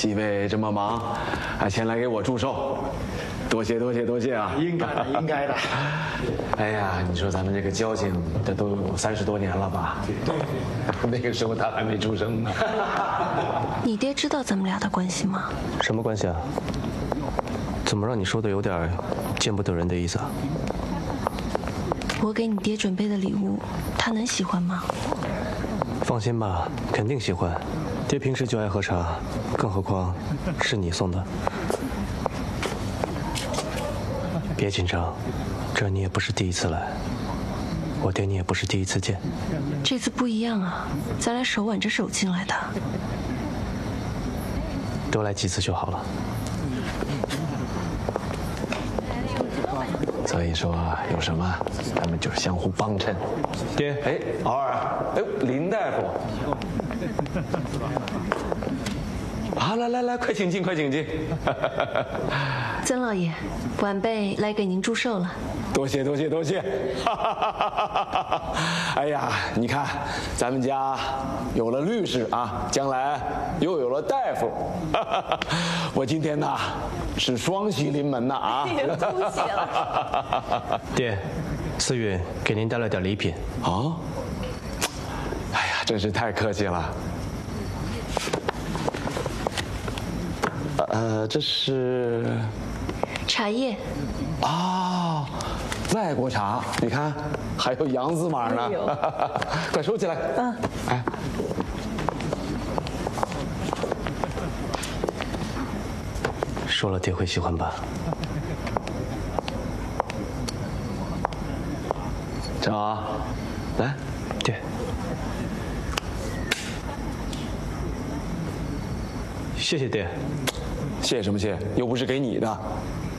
几位这么忙，还前来给我祝寿，多谢啊！ 应该的，应该的。 哎呀，你说咱们这个交情，这都有30多年了吧？对，那个时候他还没出生呢。 你爹知道咱们俩的关系吗？ 什么关系啊？怎么让你说的有点见不得人的意思啊？ 我给你爹准备的礼物，他能喜欢吗？ 放心吧，肯定喜欢。爹平时就爱喝茶，更何况是你送的。别紧张，这你也不是第一次来，我爹你也不是第一次见。 这次不一样啊，咱俩手挽着手进来的。 多来几次就好了。 所以说有什么，咱们就是相互帮衬。 爹， 哎，敖儿，哎，林大夫，啊，来，快请进。 曾老爷，晚辈来给您祝寿了。 多谢。哎呀，你看，咱们家有了律师啊，将来又有了大夫，我今天呐是双喜临门呐啊！ 恭喜了。 爹，思允给您带了点礼品。 啊！哎呀，真是太客气了。这是茶叶。 啊，外国茶，你看还有洋字码呢，快收起来。 嗯， 哎， 说了爹会喜欢吧？ 正好，来， 爹，谢谢爹。 谢什么谢？又不是给你的。